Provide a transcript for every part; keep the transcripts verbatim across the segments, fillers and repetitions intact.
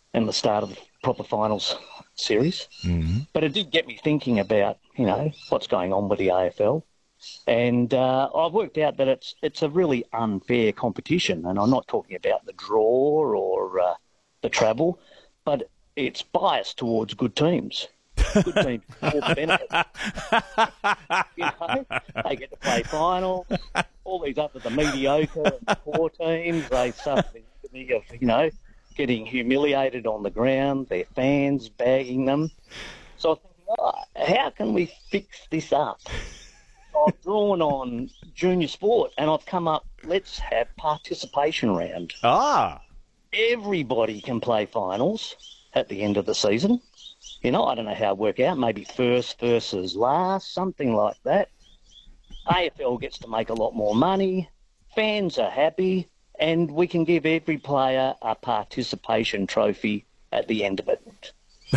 and the start of the proper finals series. Mm-hmm. But it did get me thinking about, you know, what's going on with the A F L. And uh, I've worked out that it's it's a really unfair competition. And I'm not talking about the draw or uh, the travel, but it's biased towards good teams. Good teams all the benefit. You know, they get to play finals. All these other, the mediocre and the poor teams, they suffer the agony of, you know, getting humiliated on the ground, their fans bagging them. So I was thinking, oh, how can we fix this up? So I've drawn on junior sport, and I've come up, let's have participation round. Ah. Everybody can play finals at the end of the season. You know, I don't know how it work out, maybe first versus last, something like that. A F L gets to make a lot more money, fans are happy, and we can give every player a participation trophy at the end of it.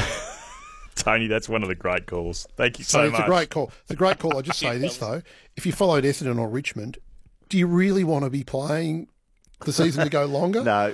Tony, that's one of the great calls. Thank you so, so it's much. It's a great call. It's a great call. I'll just say this, though. If you followed Essendon or Richmond, do you really want to be playing the season to go longer? No.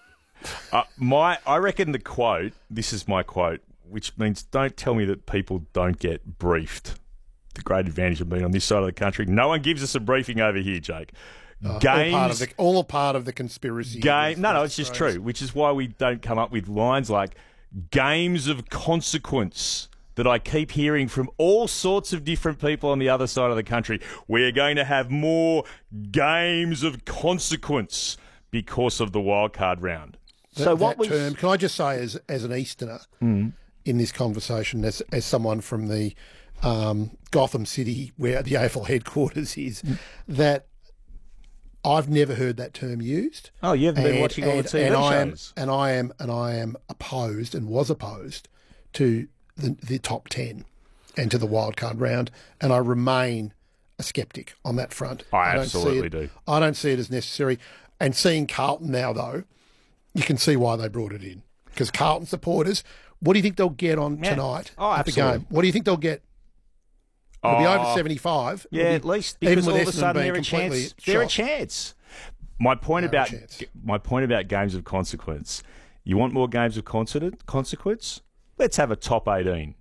Uh, my, I reckon the quote, this is my quote, which means don't tell me that people don't get briefed. The great advantage of being on this side of the country. No one gives us a briefing over here, Jake. Uh, Games, all part of the, all part of the conspiracy. Game, no, no, it's just true, which is why we don't come up with lines like games of consequence that I keep hearing from all sorts of different people on the other side of the country. We're going to have more games of consequence because of the wildcard round. That, so what that was... term, can I just say as as an Easterner mm. in this conversation, as as someone from the um, Gotham City where the A F L headquarters is, mm. that I've never heard that term used. Oh, you haven't been and, watching all and, the T V and I am, shows. and I am and I am opposed and was opposed to the the top ten and to the wildcard round, and I remain a sceptic on that front. I, I don't absolutely see it, do. I don't see it as necessary. And seeing Carlton now, though, you can see why they brought it in. Because Carlton supporters, what do you think they'll get on yeah. tonight oh, at the game? What do you think they'll get? It'll oh, be over seventy-five. Yeah, be, at least because all of a sudden they're a chance. They're a chance. My point they're about my point about games of consequence. You want more games of consequence? Let's have a top eighteen.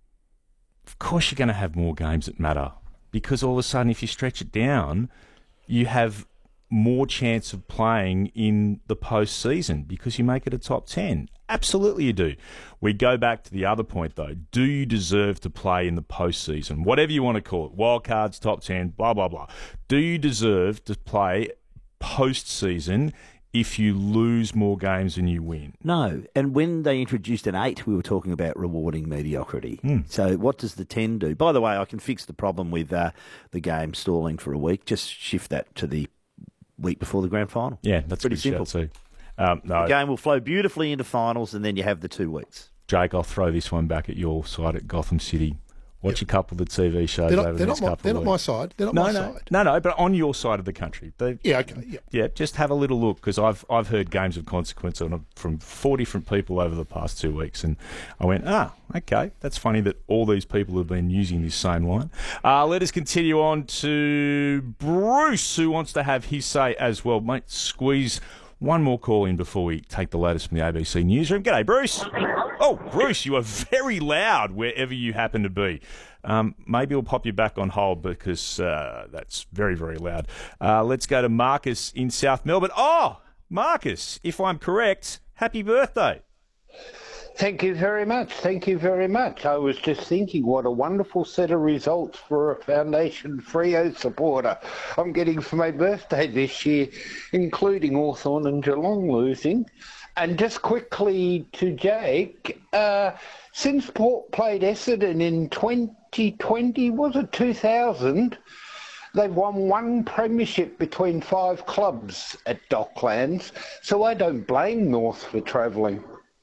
Of course, you're going to have more games that matter because all of a sudden, if you stretch it down, you have more chance of playing in the postseason because you make it a top ten. Absolutely you do. We go back to the other point, though. Do you deserve to play in the postseason? Whatever you want to call it. Wildcards, top ten, blah, blah, blah. Do you deserve to play postseason if you lose more games than you win? No. And when they introduced an eight, we were talking about rewarding mediocrity. Mm. So what does the ten do? By the way, I can fix the problem with uh, the game stalling for a week. Just shift that to the week before the grand final. Yeah, that's pretty good simple. Too. Um, no, the game will flow beautifully into finals, and then you have the two weeks. Jake, I'll throw this one back at your side at Gotham City. Watch yep. a couple of the T V shows they're not, over they're the next not my, couple They're of not weeks. my side. They're not no, my no, side. No, no, but on your side of the country. They, yeah, okay. Yeah. yeah, just have a little look because I've I've heard games of consequence on a, from four different people over the past two weeks, and I went, ah, okay, that's funny that all these people have been using this same line. Uh, let us continue on to Bruce, who wants to have his say as well, mate. Squeeze one more call in before we take the latest from the A B C newsroom. G'day, Bruce. Oh, Bruce, you are very loud wherever you happen to be. Um, maybe we'll pop you back on hold because uh, that's very, very loud. Uh, let's go to Marcus in South Melbourne. Oh, Marcus, if I'm correct, happy birthday. Thank you very much. Thank you very much. I was just thinking what a wonderful set of results for a Foundation Freo supporter I'm getting for my birthday this year, including Hawthorn and Geelong losing. And just quickly to Jake, uh, since Port played Essendon in twenty twenty, was it two thousand, they've won one premiership between five clubs at Docklands, so I don't blame North for travelling.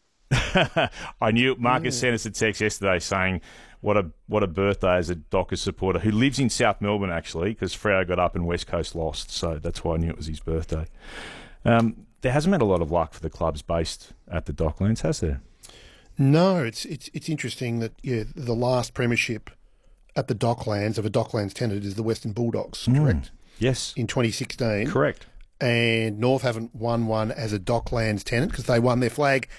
I knew Marcus mm. sent us a text yesterday saying what a what a birthday as a Dockers supporter who lives in South Melbourne, actually, because Freo got up and West Coast lost, so that's why I knew it was his birthday. Um, there hasn't been a lot of luck for the clubs based at the Docklands, has there? No, it's it's it's interesting that yeah, the last premiership at the Docklands of a Docklands tenant is the Western Bulldogs, mm. correct? Yes. In twenty sixteen. Correct. And North haven't won one as a Docklands tenant because they won their flag